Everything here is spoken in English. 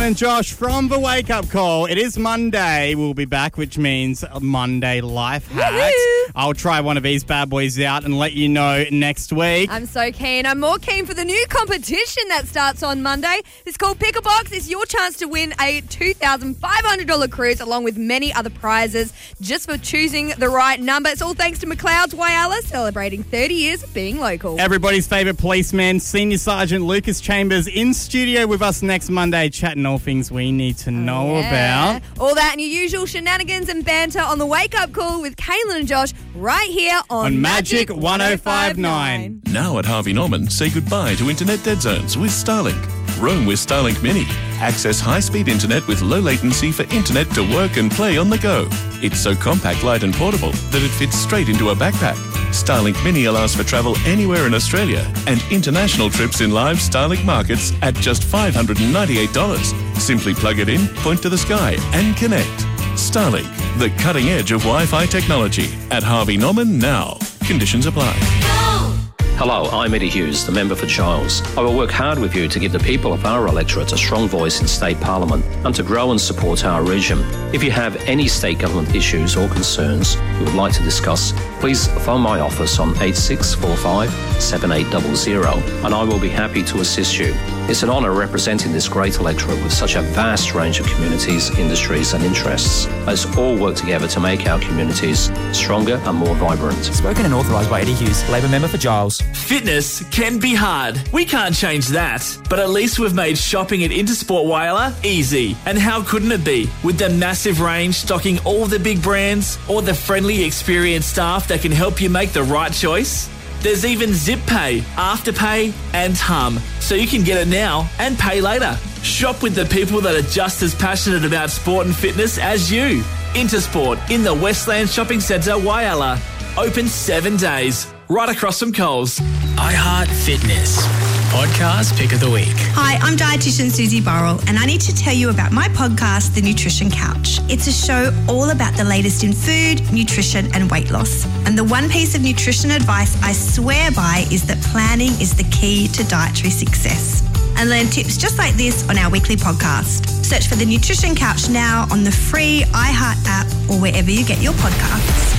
and Josh from The Wake Up Call. It is Monday. We'll be back, which means a Monday life hack. Woo-hoo. I'll try one of these bad boys out and let you know next week. I'm so keen. I'm more keen for the new competition that starts on Monday. It's called Pick a Box. It's your chance to win a $2,500 cruise along with many other prizes just for choosing the right number. It's all thanks to McLeod's Whyalla, celebrating 30 years of being local. Everybody's favourite policeman, Senior Sergeant Lucas Chambers, in studio with us next Monday, chatting all things we need to know about. All that and your usual shenanigans and banter on the Wake Up Call with Kaylin and Josh right here on Magic 105.9. Now at Harvey Norman, say goodbye to internet dead zones with Starlink. Roam with Starlink Mini. Access high-speed internet with low latency for internet to work and play on the go. It's so compact, light and portable that it fits straight into a backpack. Starlink Mini allows for travel anywhere in Australia and international trips in live Starlink markets at just $598. Simply plug it in, point to the sky and connect. Starlink, the cutting edge of Wi-Fi technology. At Harvey Norman now. Conditions apply. Hello, I'm Eddie Hughes, the member for Giles. I will work hard with you to give the people of our electorate a strong voice in State Parliament and to grow and support our region. If you have any state government issues or concerns you would like to discuss, please phone my office on 8645 7800 and I will be happy to assist you. It's an honour representing this great electorate with such a vast range of communities, industries and interests. Let's all work together to make our communities stronger and more vibrant. Spoken and authorised by Eddie Hughes, Labor member for Giles. Fitness can be hard. We can't change that. But at least we've made shopping at Intersport Whyalla easy. And how couldn't it be? With the massive range stocking all the big brands or the friendly, experienced staff that can help you make the right choice. There's even Zip Pay, Afterpay and Hum, so you can get it now and pay later. Shop with the people that are just as passionate about sport and fitness as you. Intersport in the Westland Shopping Centre, Whyalla. Open 7 days, right across from Coles. iHeart Fitness. Podcast Pick of the Week. Hi, I'm dietitian Susie Burrell and I need to tell you about my podcast, The Nutrition Couch. It's a show all about the latest in food, nutrition and weight loss. And the one piece of nutrition advice I swear by is that planning is the key to dietary success. And learn tips just like this on our weekly podcast. Search for The Nutrition Couch now on the free iHeart app or wherever you get your podcasts.